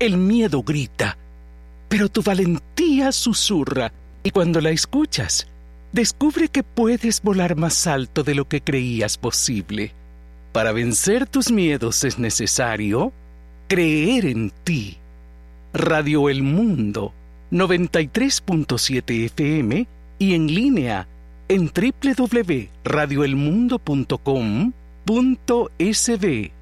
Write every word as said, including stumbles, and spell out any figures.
El miedo grita, pero tu valentía susurra, y cuando la escuchas, descubre que puedes volar más alto de lo que creías posible. Para vencer tus miedos es necesario creer en ti. Radio El Mundo, noventa y tres punto siete F M y en línea en doble u doble u doble u punto radio el mundo punto com punto es be.